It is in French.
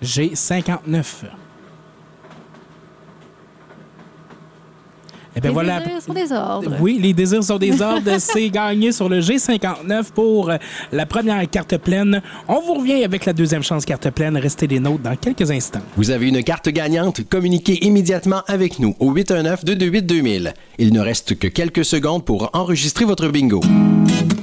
G59. Eh bien, les désirs sont des ordres. Oui, les désirs sont des ordres. C'est gagné sur le G59 pour la première carte pleine. On vous revient avec la deuxième chance carte pleine. Restez des nôtres dans quelques instants. Vous avez une carte gagnante. Communiquez immédiatement avec nous au 819-228-2000. Il ne reste que quelques secondes pour enregistrer votre bingo.